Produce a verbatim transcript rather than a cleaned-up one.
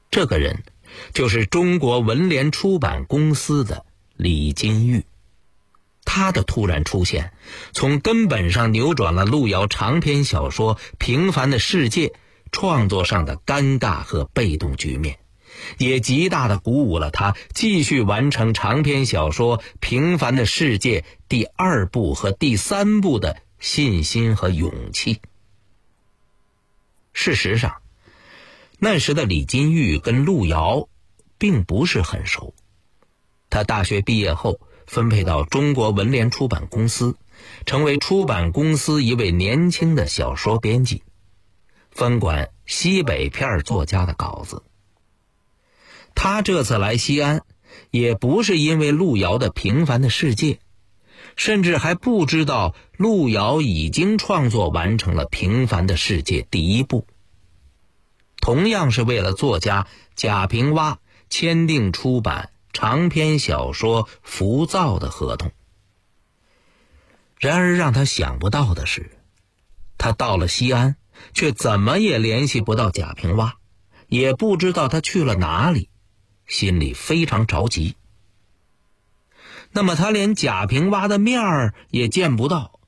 这个人就是中国文联出版公司的李金玉。他的突然出现，从根本上扭转了路遥长篇小说《平凡的世界》创作上的尴尬和被动局面，也极大地鼓舞了他继续完成长篇小说《平凡的世界》第二部和第三部的信心和勇气。事实上，那时的李金玉跟路遥并不是很熟。他大学毕业后分配到中国文联出版公司，成为出版公司一位年轻的小说编辑，分管西北片作家的稿子。他这次来西安，也不是因为路遥的《平凡的世界》，甚至还不知道路遥已经创作完成了《平凡的世界》第一部。同样是为了作家贾平凹签订出版长篇小说《浮躁》的合同。然而让他想不到的是，他到了西安，却怎么也联系不到贾平凹，也不知道他去了哪里，心里非常着急。那么他连贾平凹的面儿也见不到，